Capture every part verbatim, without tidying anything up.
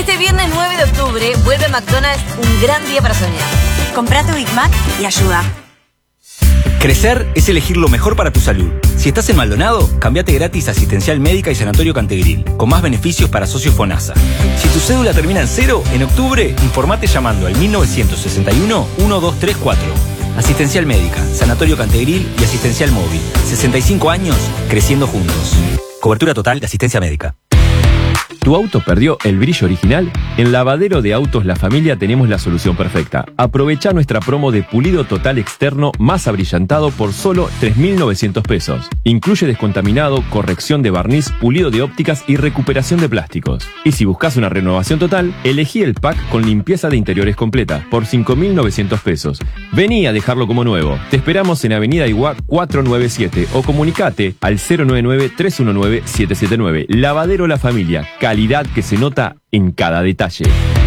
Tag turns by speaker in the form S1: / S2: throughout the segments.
S1: Este viernes nueve de octubre vuelve a McDonald's un gran día para soñar.
S2: Comprá tu Big Mac y ayuda.
S3: Crecer es elegir lo mejor para tu salud. Si estás en Maldonado, cambiate gratis a Asistencial Médica y Sanatorio Cantegril, con más beneficios para socios FONASA. Si tu cédula termina en cero, en octubre, informate llamando al mil novecientos sesenta y uno, uno dos tres cuatro. Asistencial Médica, Sanatorio Cantegril y Asistencial Móvil. sesenta y cinco años, creciendo juntos. Cobertura total de asistencia médica.
S4: ¿Tu auto perdió el brillo original? En Lavadero de Autos La Familia tenemos la solución perfecta. Aprovecha nuestra promo de pulido total externo más abrillantado por solo tres mil novecientos pesos. Incluye descontaminado, corrección de barniz, pulido de ópticas y recuperación de plásticos. Y si buscas una renovación total, elegí el pack con limpieza de interiores completa por cinco mil novecientos pesos. Vení a dejarlo como nuevo. Te esperamos en Avenida Iguá cuatrocientos noventa y siete o comunicate al cero nueve nueve, tres uno nueve, siete siete nueve. Lavadero La Familia. Calidad que se nota en cada detalle.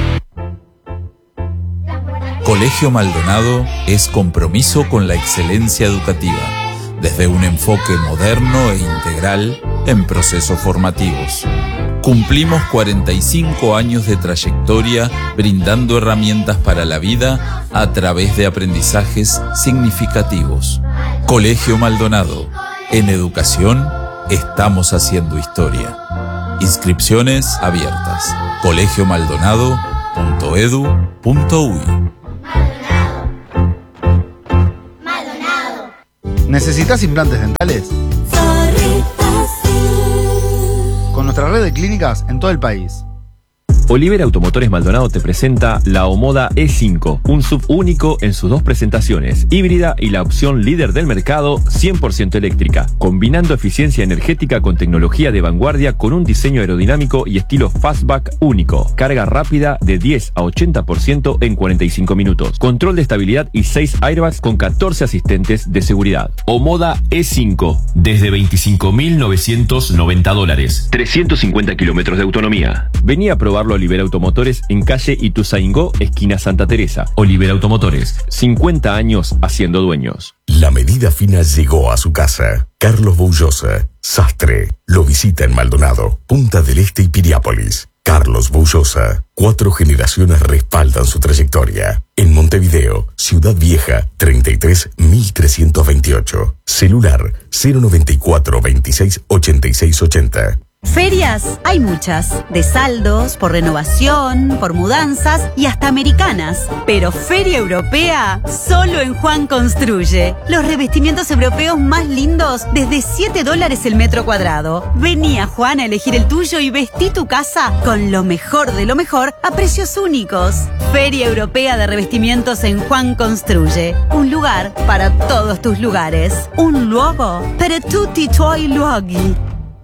S5: Colegio Maldonado es compromiso con la excelencia educativa, desde un enfoque moderno e integral en procesos formativos. Cumplimos cuarenta y cinco años de trayectoria brindando herramientas para la vida a través de aprendizajes significativos. Colegio Maldonado. En educación estamos haciendo historia. Inscripciones abiertas. colegio maldonado punto edu punto uy.
S6: ¿Necesitas implantes dentales? Con nuestra red de clínicas en todo el país.
S4: Olivera Automotores Maldonado te presenta la Omoda E cinco, un sub único en sus dos presentaciones, híbrida y la opción líder del mercado, cien por ciento eléctrica, combinando eficiencia energética con tecnología de vanguardia con un diseño aerodinámico y estilo fastback único, carga rápida de diez a ochenta por ciento en cuarenta y cinco minutos, control de estabilidad y seis airbags con catorce asistentes de seguridad. Omoda E cinco, desde veinticinco mil novecientos noventa dólares, trescientos cincuenta kilómetros de autonomía. Vení a probarlo a Olivera Automotores en calle Ituzaingó, esquina Santa Teresa. Olivera Automotores, cincuenta años haciendo dueños.
S7: La medida fina llegó a su casa. Carlos Boullosa, sastre, lo visita en Maldonado, Punta del Este y Piriápolis. Carlos Boullosa, cuatro generaciones respaldan su trayectoria. En Montevideo, Ciudad Vieja, treinta y tres mil trescientos veintiocho. Celular cero noventa y cuatro, veintiséis, ochenta y seis ochenta.
S2: Ferias hay muchas, de saldos, por renovación, por mudanzas y hasta americanas. Pero Feria Europea, solo en Juan Construye. Los revestimientos europeos más lindos desde siete dólares el metro cuadrado. Vení a Juan a elegir el tuyo y vestí tu casa con lo mejor de lo mejor a precios únicos. Feria Europea de Revestimientos en Juan Construye. Un lugar para todos tus lugares. Un luogo para tutti tuoi luoghi.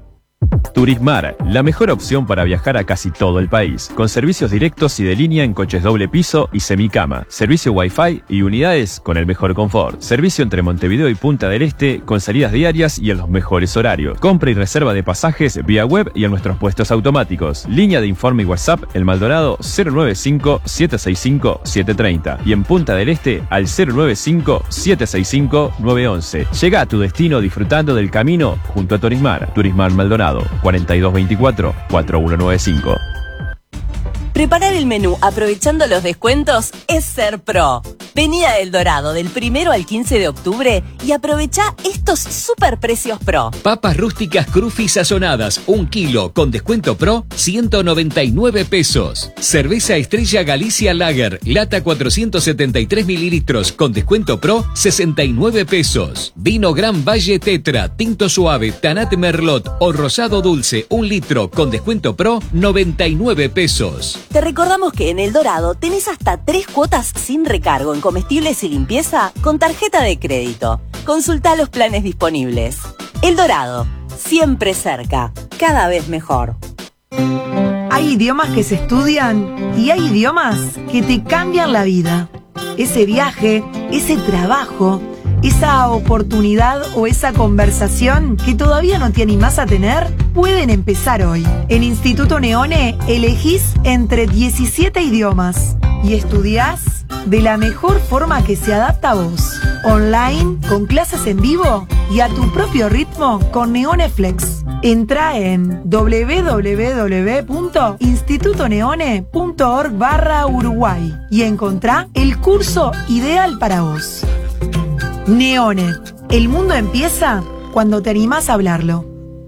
S4: Turismar, la mejor opción para viajar a casi todo el país, con servicios directos y de línea en coches doble piso y semicama, servicio Wi-Fi y unidades con el mejor confort, servicio entre Montevideo y Punta del Este con salidas diarias y en los mejores horarios, compra y reserva de pasajes vía web y en nuestros puestos automáticos, línea de informe y WhatsApp El Maldonado cero nueve cinco, siete seis cinco, siete tres cero y en Punta del Este al cero nueve cinco, siete seis cinco, nueve once. Llega a tu destino disfrutando del camino junto a Turismar. Turismar Maldonado, cuarenta y dos veinticuatro, cuarenta y uno noventa y cinco.
S1: Preparar el menú aprovechando los descuentos es ser pro. Vení a El Dorado del primero al quince de octubre y aprovecha estos super precios pro.
S8: Papas rústicas Crufi sazonadas, un kilo, con descuento pro, ciento noventa y nueve pesos. Cerveza Estrella Galicia Lager, lata cuatrocientos setenta y tres mililitros, con descuento pro, sesenta y nueve pesos. Vino Gran Valle Tetra, tinto suave, Tanat Merlot o rosado dulce, un litro, con descuento pro, noventa y nueve pesos.
S1: Te recordamos que en El Dorado tenés hasta tres cuotas sin recargo en comestibles y limpieza con tarjeta de crédito. Consultá los planes disponibles. El Dorado, siempre cerca, cada vez mejor.
S9: Hay idiomas que se estudian y hay idiomas que te cambian la vida. Ese viaje, ese trabajo, esa oportunidad o esa conversación que todavía no te animás a tener, pueden empezar hoy. En Instituto Neone elegís entre diecisiete idiomas. y estudiás de la mejor forma que se adapta a vos. Online, con clases en vivo y a tu propio ritmo con Neoneflex. Entra en w w w punto instituto neone punto org barra Uruguay y encontrá el curso ideal para vos. Neone, el mundo empieza cuando te animás a hablarlo.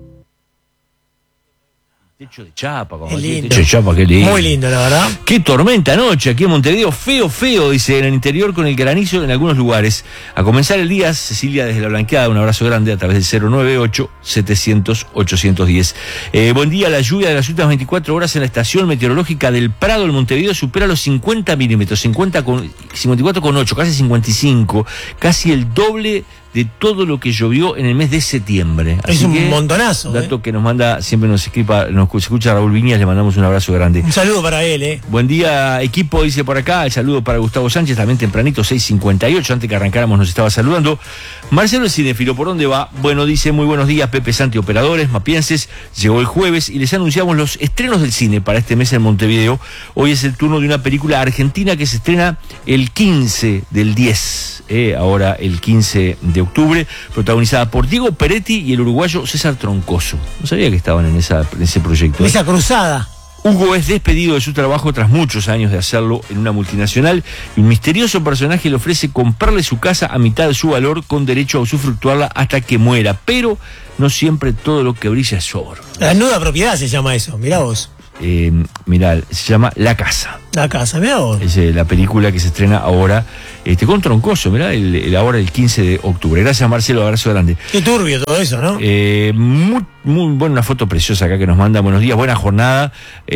S10: Techo de chapa, como
S11: Qué lindo.
S10: techo de chapa, qué lindo.
S11: Muy lindo, la verdad.
S10: Qué tormenta anoche aquí en Montevideo, feo, feo, dice, en el interior con el granizo en algunos lugares. A comenzar el día, Cecilia desde La Blanqueada, un abrazo grande a través del cero nueve ocho, setecientos, ochocientos diez. Eh, buen día, la lluvia de las últimas veinticuatro horas en la estación meteorológica del Prado, en Montevideo, supera los cincuenta milímetros, cincuenta con, cincuenta y cuatro coma ocho, casi cincuenta y cinco, casi el doble de todo lo que llovió en el mes de septiembre.
S11: Es
S10: Así
S11: un
S10: que,
S11: montonazo.
S10: dato
S11: eh.
S10: que nos manda, siempre nos escriba, nos escucha Raúl Viñas, le mandamos un abrazo grande.
S11: Un saludo para él, eh.
S10: Buen día, equipo, dice por acá. El saludo para Gustavo Sánchez, también tempranito, seis cincuenta y ocho, antes que arrancáramos nos estaba saludando. Marcelo el Cinefilo, ¿por dónde va? Bueno, dice, muy buenos días, Pepe Santi, operadores, mapienses. Llegó el jueves y les anunciamos los estrenos del cine para este mes en Montevideo. Hoy es el turno de una película argentina que se estrena el quince del diez, eh, ahora el quince de octubre, protagonizada por Diego Peretti y el uruguayo César Troncoso. No sabía que estaban en, esa, en ese proyecto.
S11: Esa cruzada.
S10: Hugo es despedido de su trabajo tras muchos años de hacerlo en una multinacional y un misterioso personaje le ofrece comprarle su casa a mitad de su valor con derecho a usufructuarla hasta que muera, pero no siempre todo lo que brilla es oro.
S11: La nuda propiedad se llama eso, mirá vos.
S10: Eh, mirá, se llama La Casa.
S11: La casa, mirá vos.
S10: Es eh, la película que se estrena ahora este, con Troncoso, mirá, el, el, ahora el quince de octubre. Gracias, Marcelo, abrazo grande.
S11: Qué turbio todo eso, ¿no?
S10: Eh, muy, muy buena, una foto preciosa acá que nos manda. Buenos días, buena jornada.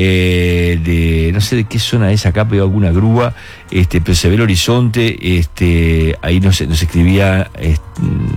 S10: Eh, de no sé de qué zona es acá, pero alguna grúa, este, pero se ve el horizonte. Este, ahí nos, nos escribía este,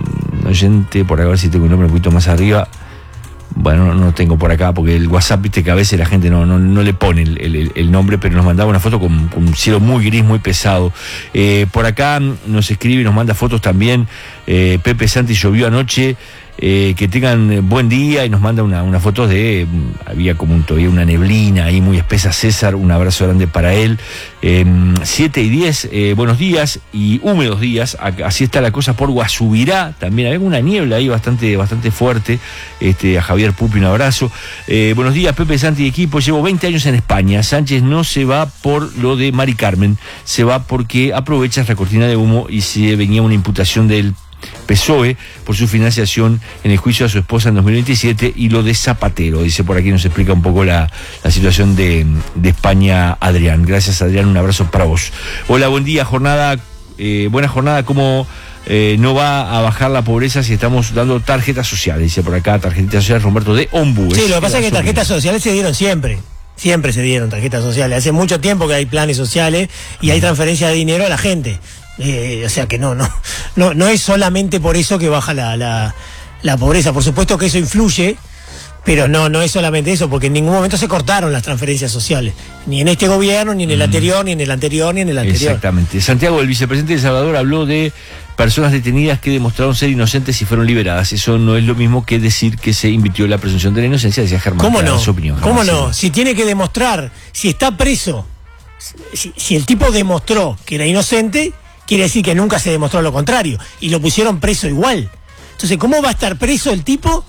S10: un oyente, por acá, a ver si tengo un nombre un poquito más arriba. Bueno, no, no tengo por acá, porque el WhatsApp, viste que a veces la gente no, no, no le pone el, el, el nombre, pero nos mandaba una foto con, con un cielo muy gris, muy pesado. Eh, por acá nos escribe y nos manda fotos también. Eh, Pepe Santi, llovió anoche. Eh, que tengan buen día, y nos manda una, una foto de, había como un, todavía una neblina ahí muy espesa. César, un abrazo grande para él. Eh, siete y diez, eh, buenos días y húmedos días, así está la cosa por Guasubirá, también hay una niebla ahí bastante, bastante fuerte. Este, a Javier Pupi un abrazo. Eh, buenos días, Pepe Santi y equipo, llevo veinte años en España. Sánchez no se va por lo de Mari Carmen, se va porque aprovecha la cortina de humo y se venía una imputación del P S O E por su financiación en el juicio a su esposa en dos mil veintisiete y lo de Zapatero. Dice por aquí, nos explica un poco la, la situación de, de España, Adrián. Gracias, Adrián, un abrazo para vos. Hola, buen día, jornada, eh, buena jornada. ¿Cómo eh, no va a bajar la pobreza si estamos dando tarjetas sociales? Dice por acá, tarjetitas sociales, Roberto de Ombú.
S11: Sí, lo que pasa es que tarjetas sociales se dieron siempre. Siempre se dieron tarjetas sociales. Hace mucho tiempo que hay planes sociales y hay transferencia de dinero a la gente. Eh, o sea que no, no, no, no es solamente por eso que baja la, la, la pobreza. Por supuesto que eso influye, pero no, no es solamente eso, porque en ningún momento se cortaron las transferencias sociales, ni en este gobierno, ni en el anterior, ni en el anterior, ni en el anterior.
S10: Exactamente. Santiago, el vicepresidente de El Salvador, habló de personas detenidas que demostraron ser inocentes y fueron liberadas. Eso no es lo mismo que decir que se invirtió la presunción de la inocencia, decía Germán.
S11: ¿Cómo no?
S10: Su opinión.
S11: ¿Cómo no? Si tiene que demostrar, si está preso, si, si el tipo demostró que era inocente, quiere decir que nunca se demostró lo contrario, y lo pusieron preso igual. Entonces, ¿cómo va a estar preso el tipo?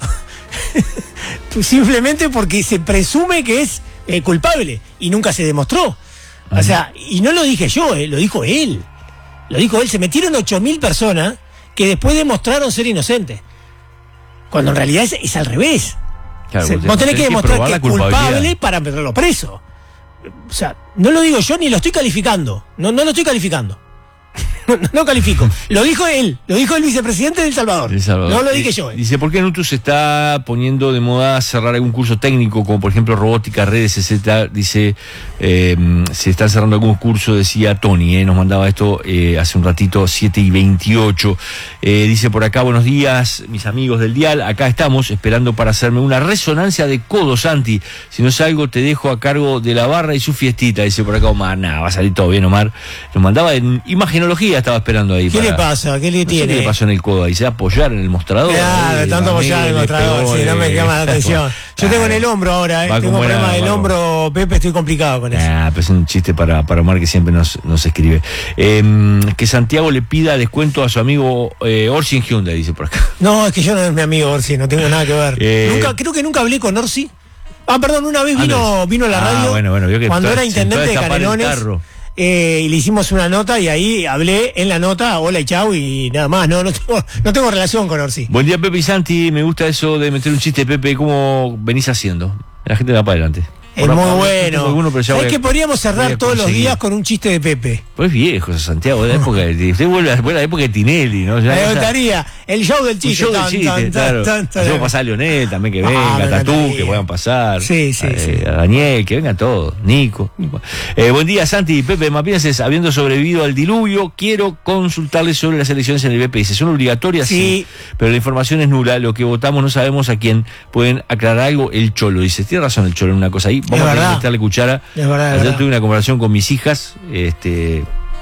S11: Simplemente porque se presume que es eh, culpable y nunca se demostró. O sea, y no lo dije yo, eh, lo dijo él. Lo dijo él, se metieron ocho mil personas que después demostraron ser inocentes. Cuando en realidad es, es al revés.
S10: Claro,
S11: o sea,
S10: vos
S11: vos tenés que demostrar que,
S10: que
S11: es culpable para meterlo preso. O sea, no lo digo yo ni lo estoy calificando. No, no lo estoy calificando. No, no califico. Lo dijo él, lo dijo el vicepresidente de El Salvador. El Salvador. No lo dije yo. Eh.
S10: Dice, ¿por qué Nutu se está poniendo de moda cerrar algún curso técnico, como por ejemplo robótica, redes, etcétera? Dice, eh, se están cerrando algunos cursos, decía Tony, eh, nos mandaba esto eh, hace un ratito, siete y veintiocho. Eh, dice por acá, buenos días, mis amigos del dial, acá estamos esperando para hacerme una resonancia de codo, Santi. Si no salgo, te dejo a cargo de la barra y su fiestita. Dice por acá Omar, nada, va a salir todo bien, Omar. Nos mandaba en imagenología día estaba esperando ahí.
S11: ¿Qué
S10: para,
S11: le pasa? ¿Qué le
S10: no
S11: tiene?
S10: sé ¿Qué le pasó en el codo ahí? ¿Se va a apoyar en el mostrador?
S11: Claro,
S10: ahí,
S11: tanto apoyar en el mostrador, sí, no me llama la atención. Yo tengo en el hombro ahora, ¿eh? Tengo problemas del hombro, Pepe, estoy complicado con eso.
S10: Ah, pues es un chiste para, para Omar que siempre nos, nos escribe. Eh, que Santiago le pida descuento a su amigo eh, Orsi en Hyundai, dice por acá.
S11: No, es que yo no es mi amigo Orsi, no tengo nada que ver.
S10: Eh,
S11: nunca, creo que nunca hablé con Orsi. Ah, perdón, una vez vino, vino a la radio
S10: ah, bueno, bueno, vio que
S11: cuando
S10: toda,
S11: era intendente de Canelones. Eh, y le hicimos una nota y ahí hablé en la nota, hola y chau, y nada más, no, no tengo, no tengo relación con Orsi.
S10: Buen día, Pepe y Santi, me gusta eso de meter un chiste, Pepe, ¿cómo venís haciendo? La gente va para adelante.
S11: Es
S10: Por
S11: muy
S10: la,
S11: bueno.
S10: Alguno, pero ya
S11: ¿Sabés
S10: voy a,
S11: que podríamos cerrar todos los días con un chiste de Pepe?
S10: Pues viejo, Santiago, de la época de, usted vuelve a la época de Tinelli, ¿no? Ya,
S11: me gustaría, el show del chiste.
S10: El show del chiste, tan, claro. Tan, tan, Hacemos pasar a Leonel también, que venga, ah, Tatú, que puedan pasar.
S11: Sí, sí,
S10: a,
S11: sí.
S10: a Daniel, que venga todos, Nico. Eh, buen día, Santi y Pepe Mapines, habiendo sobrevivido al diluvio, quiero consultarles sobre las elecciones en el B P S. ¿Son obligatorias?
S11: Sí.
S10: sí. Pero la información es nula, lo que votamos no sabemos a quién. Pueden aclarar algo. El Cholo dice, tiene razón el Cholo en una cosa ahí. Vamos a tener que meterle cuchara.
S11: Es verdad,
S10: Ayer
S11: verdad.
S10: tuve una conversación con mis hijas, este,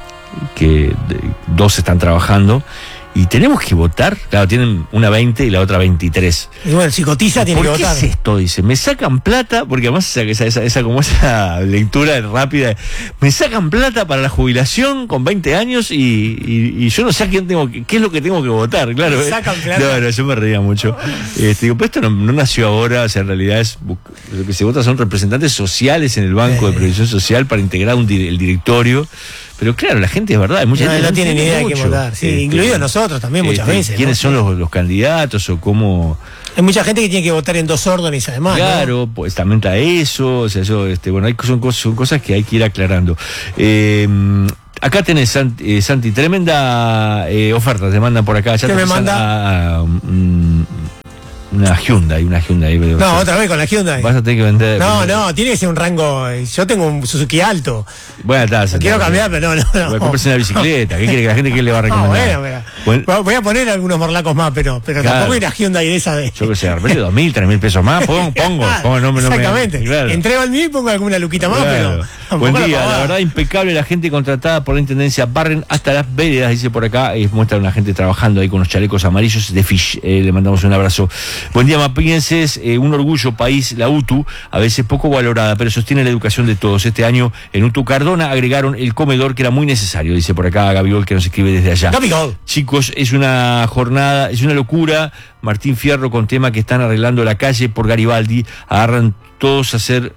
S10: que de, dos están trabajando. Y tenemos que votar, claro, tienen una veinte y la otra veintitrés.
S11: Y bueno, si cotiza tiene que
S10: ¿Por qué
S11: votar.
S10: es esto? Dice, me sacan plata, porque además esa, esa, esa, esa, como esa lectura rápida, me sacan plata para la jubilación con veinte años y, y, y yo no sé a quién tengo que, qué es lo que tengo que votar, claro.
S11: Me sacan plata.
S10: No, no, yo me reía mucho. Este, digo, pero esto no, no nació ahora, o sea, en realidad es, lo que se vota son representantes sociales en el Banco eh. de Previsión Social para integrar un, el directorio. Pero claro, la gente es verdad, hay mucha
S11: no,
S10: gente
S11: no tiene ni idea de qué
S10: mucho.
S11: votar, sí,
S10: este,
S11: incluidos nosotros también muchas
S10: este,
S11: veces.
S10: ¿Quiénes
S11: ¿no?
S10: son los, los candidatos o cómo?
S11: Hay mucha gente que tiene que votar en dos órdenes además.
S10: Claro,
S11: ¿no?
S10: pues también está eso, o sea, eso, este, bueno, hay, son, cosas, son cosas que hay que ir aclarando. Eh, acá tenés, Santi, eh, Santi tremenda eh, oferta, te mandan por acá. Ya
S11: ¿Qué
S10: te
S11: me manda?
S10: A, a, um, una Hyundai, una Hyundai.
S11: No,
S10: o sea,
S11: otra vez con la Hyundai.
S10: Vas a tener que vender.
S11: No,
S10: primero.
S11: no, tiene que ser un rango. Yo tengo un Suzuki Alto.
S10: Buena tasa.
S11: Quiero cambiar, pero no, no. no.
S10: Comprarse una bicicleta. ¿Qué quiere que la gente que le va a recomendar?
S11: No, bueno, bueno. Bueno. Voy a poner algunos morlacos más, pero, pero
S10: claro.
S11: tampoco una Hyundai de esa de.
S10: Yo que sé, de repente dos mil, tres mil pesos más, pongo, pongo, pongo no, no
S11: exactamente.
S10: Me, claro.
S11: Entrego al mío y pongo alguna luquita más,
S10: claro.
S11: pero.
S10: Buen día, la, la verdad impecable la gente contratada por la intendencia. Barren hasta las veredas, dice por acá, y muestra una gente trabajando ahí con los chalecos amarillos de Fish. Eh, le mandamos un abrazo. Buen día, mapienses, eh, un orgullo país, la U T U, a veces poco valorada, pero sostiene la educación de todos. Este año en U T U Cardona agregaron el comedor que era muy necesario, dice por acá Gabigol, que nos escribe desde allá.
S11: Gabigol.
S10: Chicos, es una jornada, es una locura. Martín Fierro con tema que están arreglando la calle por Garibaldi, agarran todos a hacer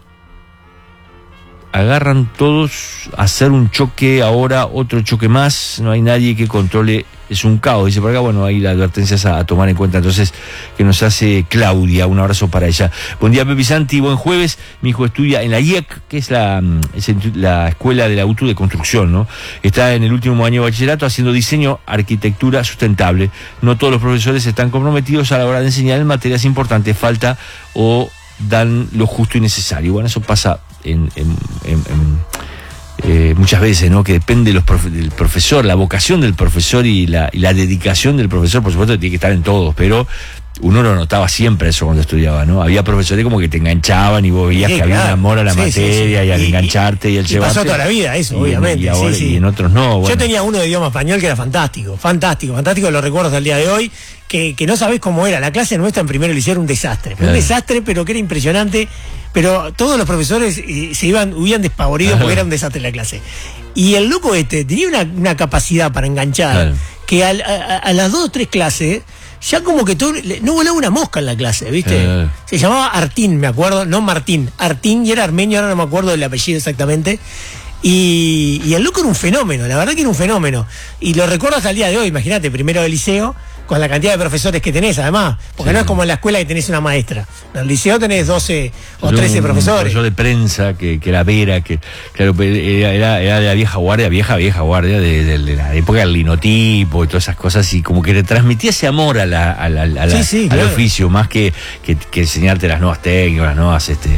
S10: agarran todos a hacer un choque ahora, otro choque más, no hay nadie que controle, es un caos, dice por acá, bueno, hay la advertencia a, a tomar en cuenta entonces que nos hace Claudia, un abrazo para ella. Buen día, Pepe Santi, buen jueves, mi hijo estudia en la I E C, que es la, es la escuela de la U T U de construcción, ¿no? Está en el último año de bachillerato haciendo diseño, arquitectura sustentable. No todos los profesores están comprometidos a la hora de enseñar en materias importantes, falta o dan lo justo y necesario. Bueno, eso pasa en, en, en, en eh, muchas veces, ¿no? Que depende de los profe- del profesor, la vocación del profesor y la, y la dedicación del profesor, por supuesto, tiene que estar en todos, pero uno lo notaba siempre eso cuando estudiaba, ¿no? Había profesores como que te enganchaban y vos veías
S11: sí,
S10: que
S11: claro.
S10: había un amor a la
S11: sí,
S10: materia
S11: sí, sí.
S10: y al
S11: y,
S10: engancharte y, y al
S11: y
S10: llevarte.
S11: pasó toda la vida eso,
S10: y
S11: obviamente.
S10: En, y, ahora,
S11: sí, sí.
S10: y en otros no. Bueno.
S11: Yo tenía uno de idioma español que era fantástico, fantástico, fantástico, lo recuerdo hasta el día de hoy, que, que no sabés cómo era. La clase nuestra en primero liceo era un desastre, claro. un desastre, pero que era impresionante. Pero todos los profesores eh, se iban, huían despavoridos claro. porque era un desastre la clase. Y el loco este tenía una, una capacidad para enganchar claro. que al, a, a las dos o tres clases ya como que todo, no volaba una mosca en la clase, ¿viste? Eh. Se llamaba Artín, me acuerdo, no Martín, Artín, y era armenio, ahora no me acuerdo del apellido exactamente. Y, y el loco era un fenómeno, la verdad que era un fenómeno. Y lo recuerdo hasta el día de hoy, imagínate, primero de liceo, con la cantidad de profesores que tenés, además. Porque sí. no es como en la escuela que tenés una maestra. En el liceo tenés doce o trece un, profesores.
S10: Un profesor de prensa, que, que era Vera, que claro, era, era, era de la vieja guardia, vieja, vieja guardia, de, de, de la época del linotipo y todas esas cosas, y como que le transmitía ese amor a la, a la, a la,
S11: sí, sí,
S10: al
S11: claro.
S10: oficio, más que, que, que enseñarte las nuevas técnicas, las nuevas, este,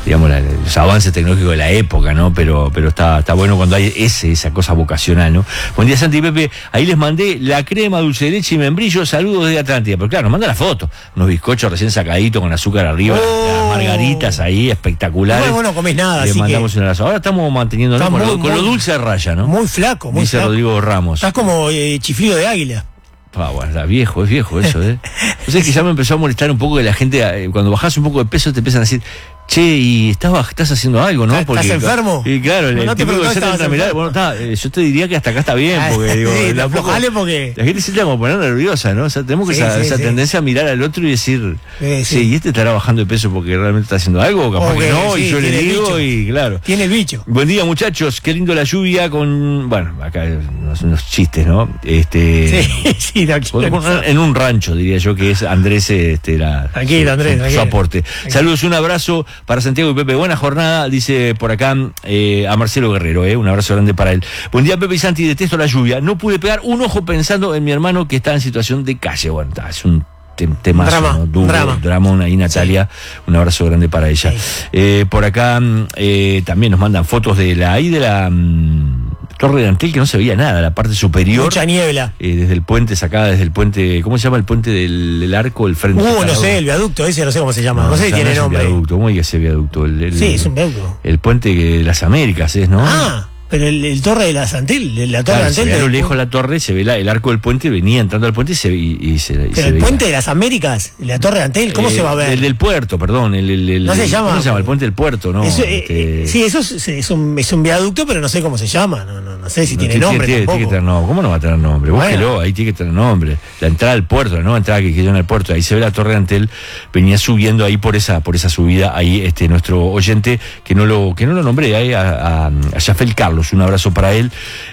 S10: digamos, la, los avances tecnológicos de la época, ¿no? Pero, pero está, está bueno cuando hay ese, esa cosa vocacional, ¿no? Buen día, Santi y Pepe. Ahí les mandé la crema, dulce de leche y membrillo. Saludos de Atlántida. Pero claro, nos manda la foto. Unos bizcochos recién sacaditos con azúcar arriba, oh. las margaritas ahí, espectaculares.
S11: No, vos no comés nada,
S10: Le
S11: así
S10: mandamos
S11: que...
S10: un abrazo. Ahora estamos manteniendo con,
S11: muy,
S10: lo, con
S11: muy,
S10: lo dulce de raya, ¿no?
S11: Muy flaco, muy
S10: Dice
S11: flaco.
S10: Rodrigo Ramos.
S11: Estás como eh, chiflido de águila.
S10: Ah, bueno, está viejo, es viejo eso, ¿eh? O sea, que ya me empezó a molestar un poco que la gente, eh, cuando bajás un poco de peso, te empiezan a decir, che, y estás, estás haciendo algo, ¿no?
S11: ¿Estás
S10: Porque,
S11: enfermo?
S10: Y claro,
S11: No,
S10: el
S11: no te
S10: típico que
S11: preguntó,
S10: se entra a mirar, bueno, está, eh, yo te diría que hasta acá está bien, porque digo,
S11: sí,
S10: la, poco,
S11: porque...
S10: la gente se está como poner nerviosa, ¿no? O sea, tenemos que
S11: Sí,
S10: esa,
S11: sí,
S10: esa
S11: sí.
S10: tendencia a mirar al otro y decir,
S11: Sí,
S10: sí,
S11: sí.
S10: y este estará bajando de peso porque realmente está haciendo algo, o capaz
S11: O
S10: que
S11: que
S10: no,
S11: sí,
S10: y yo le
S11: tiene el
S10: digo,
S11: bicho.
S10: y claro.
S11: Tiene el bicho.
S10: Buen día, muchachos, qué lindo la lluvia con, bueno, acá unos, unos chistes, ¿no? Este,
S11: Sí, sí, tranquilo.
S10: en un rancho, diría yo, que es Andrés, este, la,
S11: Tranquilo,
S10: su,
S11: Andrés,
S10: su,
S11: tranquilo.
S10: su aporte.
S11: Tranquilo.
S10: Saludos, un abrazo para Santiago y Pepe. Buena jornada, dice por acá eh, a Marcelo Guerrero, eh, un abrazo grande para él. Buen día, Pepe y Santi, detesto la lluvia. No pude pegar un ojo pensando en mi hermano que está en situación de calle. Bueno, está, es un tem temazo,
S11: Drama,
S10: ¿no? Duro,
S11: drama.
S10: dramón ahí, Natalia. Sí. Un abrazo grande para ella. Sí. Eh, por acá eh, también nos mandan fotos de la ahí de la mm, Torre de Antel, que no se veía nada, la parte superior.
S11: Mucha niebla.
S10: Eh, desde el puente, sacada desde el puente, ¿cómo se llama el puente del, del arco, el frente?
S11: Uh, no sé, el viaducto ese, no sé cómo se llama, no, no sé si tiene
S10: no
S11: nombre.
S10: Es un viaducto, ¿cómo es ese viaducto? El, el,
S11: sí, es un viaducto.
S10: El puente de las Américas, ¿es, no?
S11: Ah, pero el, el torre de la Santel, la torre
S10: claro,
S11: de
S10: se
S11: Antel.
S10: ve a lo
S11: del...
S10: lejos la torre, se ve la, el arco del puente, venía entrando al puente y se, y, y se, y
S11: pero
S10: se
S11: el
S10: veía.
S11: puente de las Américas, la torre de Antel, ¿cómo
S10: eh,
S11: se va a ver?
S10: El del puerto, perdón. El, el, el,
S11: no se llama.
S10: ¿Cómo se llama? El puente del puerto, ¿no?
S11: Eso, eh,
S10: este...
S11: Sí, eso es, es, un, es un viaducto, pero no sé cómo se llama. No, no, no sé si
S10: no,
S11: tiene
S10: tiene,
S11: nombre
S10: tiene,
S11: tampoco.
S10: Tiene que tener nombre. ¿Cómo no va a tener nombre?
S11: Bueno.
S10: Búsquelo, ahí tiene que tener nombre. La entrada al puerto, la nueva entrada que quedó en el puerto, ahí se ve la Torre de Antel, venía subiendo ahí por esa, por esa subida, ahí este nuestro oyente, que no lo, que no lo nombré, ahí a, a, a Yafel Carlos, un abrazo para él.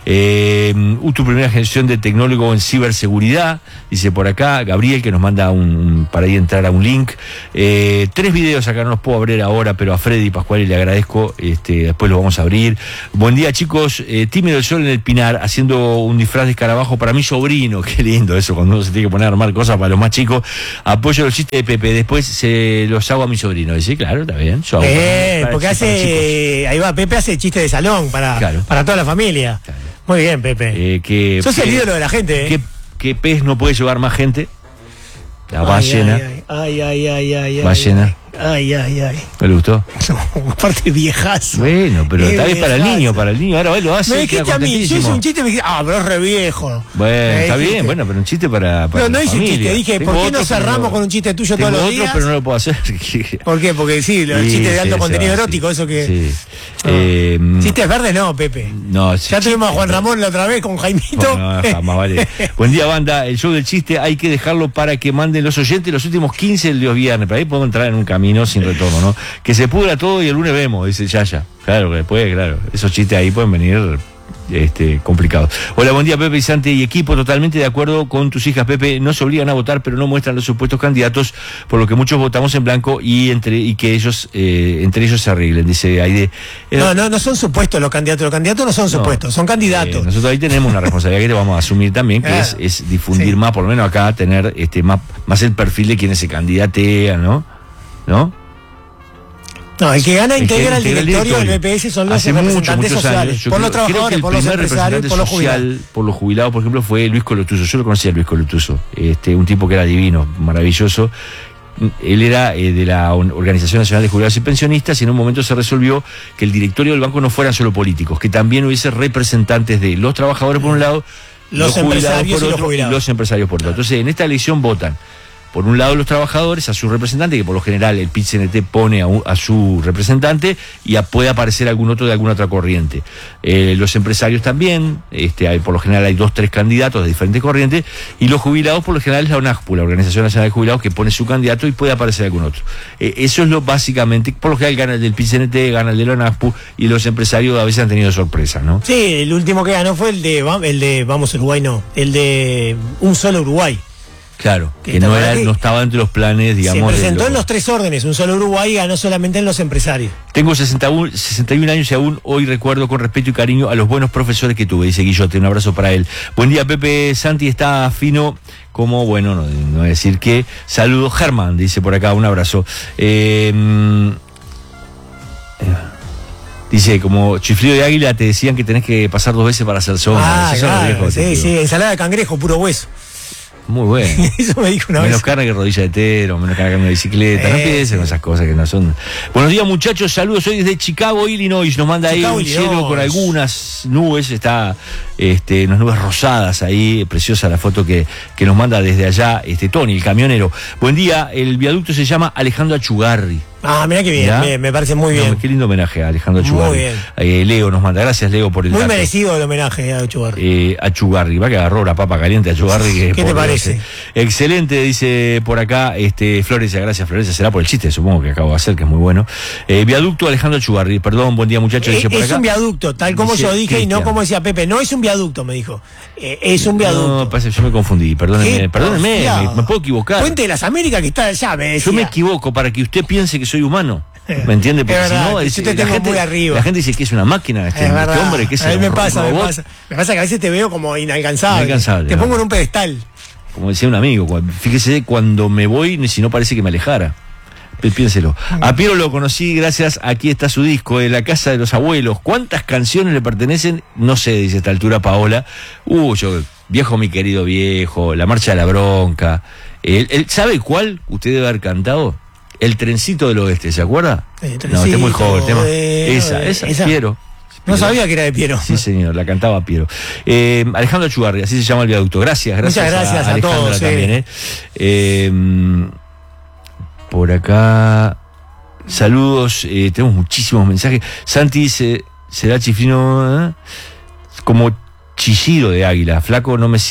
S10: Eh, uh, tu primera generación de tecnólogo en ciberseguridad, dice por acá, Gabriel, que nos manda un, un para ahí entrar a un link. Eh, tres videos acá, no los puedo abrir ahora, pero a Freddy Pascual le agradezco, este, después los vamos a abrir. Buen día, chicos, eh, Tímido el Sol en el Pinar, haciendo un disfraz de escarabajo para mi sobrino, qué lindo eso, cuando uno se tiene que poner a armar cosas para los más chicos. Apoyo los chistes de Pepe, después se los hago a mi sobrino. Dice, claro, está bien. Yo hago
S11: Eh,
S10: para-
S11: porque
S10: para
S11: hace, ahí va, Pepe hace chiste de salón para,
S10: Claro.
S11: para toda la familia.
S10: Claro.
S11: Muy bien, Pepe.
S10: Eh, que,
S11: Sos el
S10: que-
S11: ídolo de la gente, ¿eh?
S10: ¿Qué, qué pez no puede llevar más gente? La
S11: Ay,
S10: ballena.
S11: Ay, ay, ay, ay, ay.
S10: Ballena.
S11: Ay, ay, ay.
S10: ¿Me le gustó?
S11: Aparte viejazo.
S10: Bueno, pero
S11: Qué
S10: tal vez para el
S11: viejazo.
S10: niño, para el niño. Ahora él lo hace.
S11: Me
S10: queda
S11: dijiste a mí, yo hice
S10: contentísimo.
S11: un chiste y me dijiste, ah, pero es re viejo.
S10: Bueno,
S11: Me
S10: está
S11: dijiste.
S10: bien, bueno, pero un chiste para, para
S11: No, no
S10: la
S11: hice un
S10: familia.
S11: chiste, dije,
S10: Tengo
S11: ¿por qué
S10: otro,
S11: no
S10: pero
S11: cerramos con un chiste tuyo
S10: tengo
S11: todos los
S10: otro,
S11: días?
S10: pero no lo puedo hacer.
S11: ¿Por qué? Porque sí, los
S10: Sí,
S11: chistes de
S10: sí,
S11: alto
S10: se
S11: contenido
S10: va,
S11: erótico,
S10: sí.
S11: eso que...
S10: Sí.
S11: No.
S10: Eh,
S11: Chistes verdes no, Pepe.
S10: no,
S11: Ya tuvimos a Juan Ramón la otra vez con Jaimito.
S10: No, no, jamás, vale. Buen día, banda. El show del chiste hay que dejarlo para que manden los oyentes los últimos quince del Dios Viernes. Para ahí podemos entrar en un camino sin retorno, ¿no? Que se pudra todo y el lunes vemos, dice Yaya. Claro, que después, claro, esos chistes ahí pueden venir este, complicados. Hola, buen día, Pepe y Santi y equipo. Totalmente de acuerdo con tus hijas, Pepe. No se obligan a votar, pero no muestran los supuestos candidatos, por lo que muchos votamos en blanco y entre y que ellos eh, entre ellos se arreglen, dice Aide. Eh,
S11: No, no, no son supuestos los candidatos. Los candidatos no son supuestos, son candidatos.
S10: Eh, nosotros ahí tenemos una responsabilidad que te vamos a asumir también, que
S11: Claro.
S10: es, es difundir
S11: Sí.
S10: más, por lo menos acá, tener este más, más el perfil de quienes se candidatean, ¿no? ¿No?
S11: No, el que gana
S10: El que
S11: integra el
S10: integra el
S11: directorio del
S10: directorio.
S11: B P S son los
S10: Hace
S11: representantes
S10: muchos, muchos
S11: sociales.
S10: años. Yo
S11: Por los
S10: creo- creo que
S11: trabajadores,
S10: el
S11: por los
S10: primer
S11: empresarios, por los
S10: representante
S11: jubilados.
S10: social, por los jubilados, por ejemplo, fue Luis Colotuso. Yo lo conocía a Luis Colotuso, este, un tipo que era divino, maravilloso. Él era eh, de la Organización Nacional de Jubilados y Pensionistas y en un momento se resolvió que el directorio del banco no fueran solo políticos, que también hubiese representantes de los trabajadores por un lado,
S11: Los empresarios y los
S10: otro,
S11: jubilados.
S10: los empresarios por otro. Entonces, en esta elección votan por un lado los trabajadores, a su representante, que por lo general el P I T C N T pone a, un- a su representante, y a- puede aparecer algún otro de alguna otra corriente. Eh, los empresarios también, este, hay- por lo general hay dos, tres candidatos de diferentes corrientes, y los jubilados por lo general es la ONAJPU, la Organización Nacional de Jubilados, que pone su candidato y puede aparecer algún otro. Eh, eso es lo básicamente, por lo general gana el del P I T C N T, gana el de la ONAJPU, y los empresarios a veces han tenido sorpresas, ¿no?
S11: Sí, el último que ganó fue el de, va- el de Vamos Uruguay, no, el de Un Solo Uruguay.
S10: Claro,
S11: Que
S10: que no,
S11: también
S10: era,
S11: que-
S10: no estaba entre los planes, digamos.
S11: Se
S10: de
S11: presentó
S10: lo-
S11: en los tres órdenes, Un Solo Uruguay y ganó solamente en los empresarios.
S10: Tengo sesenta y uno, sesenta y un años y aún hoy recuerdo con respeto y cariño a los buenos profesores que tuve, dice Guillote, un abrazo para él. Buen día, Pepe. Santi está fino como, bueno, no, no voy a decir qué. Saludos, Germán, dice por acá, un abrazo. Eh, Dice, como chiflido de águila, te decían que tenés que pasar dos veces para hacer sombra.
S11: Ah,
S10: Eso
S11: claro,
S10: es lo viejo,
S11: sí,
S10: te
S11: sí,
S10: digo.
S11: ensalada de cangrejo, puro hueso.
S10: Muy bueno.
S11: Eso me dijo una
S10: Menos
S11: vez.
S10: carne que rodilla de tero, menos carne que una bicicleta. No
S11: Eh,
S10: piensen en esas cosas que no son. Buenos días, muchachos. Saludos hoy desde Chicago, Illinois. Nos manda
S11: Chicago,
S10: ahí un cielo
S11: Illinois.
S10: con algunas nubes. Está este, unas nubes rosadas ahí. Preciosa la foto que, que nos manda desde allá este Tony, el camionero. Buen día. El viaducto se llama Alejandro Achugarri.
S11: Ah, mira qué bien,
S10: Mirá.
S11: me, me parece muy bien.
S10: No, qué lindo homenaje a Alejandro
S11: Muy
S10: Achugarri.
S11: bien.
S10: Eh, Leo nos manda. Gracias, Leo, por el
S11: Muy
S10: dato.
S11: merecido el homenaje a Chugarri.
S10: Eh, Achugarri, va que agarró la papa caliente a Achugarri. Que
S11: ¿Qué te
S10: por
S11: parece?
S10: Dios, eh. Excelente, dice por acá este Florencia, gracias Florencia, será por el chiste, supongo que acabo de hacer, que es muy bueno. Eh, viaducto Alejandro Achugarri, perdón, buen día muchachos,
S11: Eh,
S10: dice por
S11: es
S10: acá.
S11: un viaducto, tal como
S10: Dice
S11: yo dije y no
S10: Cristian.
S11: como decía Pepe. No es un viaducto, me dijo. Eh, es un viaducto.
S10: No, parece que yo me confundí, perdónenme,
S11: Qué
S10: perdónenme,
S11: porfiado.
S10: me, me puedo equivocar.
S11: Puente de las Américas que está allá, me decía.
S10: Yo me equivoco para que usted piense que soy humano. ¿Me entiende? Porque
S11: Es verdad,
S10: si no,
S11: que
S10: es-
S11: yo te
S10: la,
S11: tengo
S10: gente,
S11: muy arriba.
S10: la gente dice que es una máquina, este,
S11: Es
S10: este
S11: verdad.
S10: hombre, que es
S11: a mí
S10: un
S11: me pasa, me
S10: robot.
S11: pasa. Me pasa que a veces te veo como inalcanzable.
S10: Inalcanzable,
S11: Te
S10: no.
S11: pongo en un pedestal.
S10: Como decía un amigo, cu- fíjese, cuando me voy, ni si no parece que me alejara. Pi- Piénselo. A Piero lo conocí gracias a Aquí está su disco, en la casa de los abuelos. ¿Cuántas canciones le pertenecen? No sé, dice a esta altura Paola. Uh, yo, viejo mi querido viejo, La marcha de la bronca. El, el- ¿Sabe cuál usted debe haber cantado? El trencito del oeste, ¿se acuerda?
S11: El
S10: No, usted es muy
S11: trencito
S10: joven. tema-
S11: de-
S10: Esa, esa,
S11: esa.
S10: Piero.
S11: No sabía que era de Piero.
S10: Sí, señor, la cantaba Piero. Eh, Alejandro Achugarri, así se llama el viaducto. Gracias, gracias.
S11: Muchas gracias a
S10: Alejandra
S11: todos, eh.
S10: también, eh. Eh, por acá, saludos, eh, tenemos muchísimos mensajes. Santi dice, será chiflino, ¿eh? Como chillido de águila. Flaco, no me